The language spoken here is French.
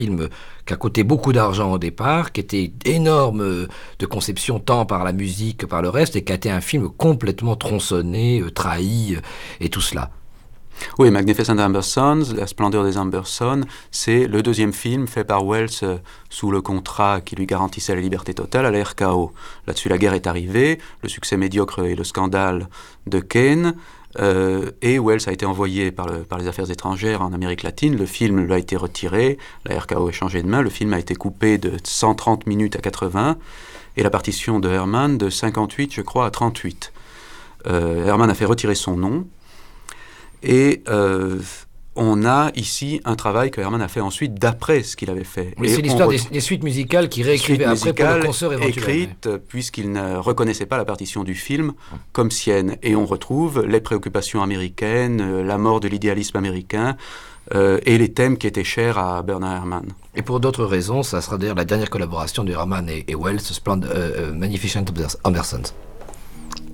film qui a coûté beaucoup d'argent au départ, qui était énorme de conception tant par la musique que par le reste, et qui a été un film complètement tronçonné, trahi, et tout cela. Oui, Magnificent Amber Sons, La splendeur des Ambersons, c'est le deuxième film fait par Welles sous le contrat qui lui garantissait la liberté totale à la RKO. Là-dessus, la guerre est arrivée, le succès médiocre et le scandale de Kane, et Welles a été envoyé par les affaires étrangères en Amérique latine. Le film lui a été retiré, la RKO a changé de main, le film a été coupé de 130 minutes à 80, et la partition de Herman de 58, je crois, à 38. Herman a fait retirer son nom, et on a ici un travail que Herman a fait ensuite d'après ce qu'il avait fait. Oui, c'est l'histoire des suites musicales qu'il réécrivait après pour le concert éventuel. Écrite, puisqu'il ne reconnaissait pas la partition du film comme sienne. Et on retrouve les préoccupations américaines, la mort de l'idéalisme américain, et les thèmes qui étaient chers à Bernard Herrmann. Et pour d'autres raisons, ça sera d'ailleurs la dernière collaboration de Herrmann et Welles, Magnificent Ambersons.